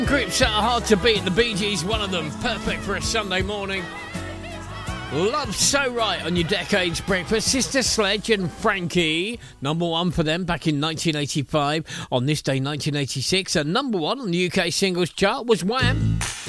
Groups that are hard to beat, the Bee Gees, one of them, perfect for a Sunday morning. Love So Right on your Decades Breakfast. Sister Sledge and Frankie, number one for them back in 1985. On this day, 1986, and number one on the UK singles chart was Wham!